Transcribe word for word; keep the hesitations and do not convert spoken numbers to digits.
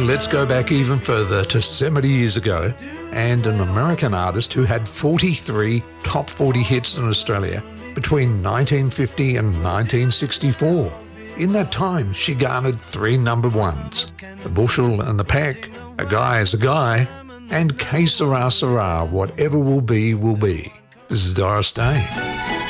And let's go back even further to seventy years ago and an American artist who had forty-three top forty hits in Australia between nineteen fifty and nineteen sixty-four. In that time, she garnered three number ones: The Bushel and the Peck, A Guy is a Guy, and Que Sera Sera, Whatever Will Be, Will Be. This is Doris Day.